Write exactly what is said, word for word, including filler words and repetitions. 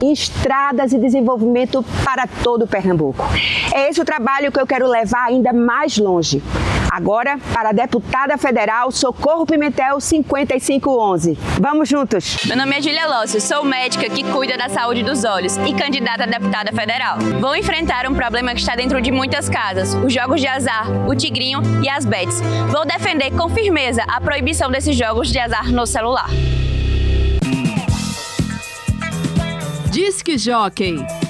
em estradas e desenvolvimento para todo o Pernambuco. É esse o trabalho que eu quero levar ainda mais longe. Agora, para a deputada federal Socorro Pimentel cinquenta e cinco onze. Vamos juntos! Meu nome é Júlia Lócio, sou médica que cuida da saúde dos olhos e candidata a deputada federal. Vou enfrentar um problema que está dentro de muitas casas, os jogos de azar, o tigrinho e as bets. Vou defender com firmeza a proibição desses jogos de azar no celular. Disque Jockey.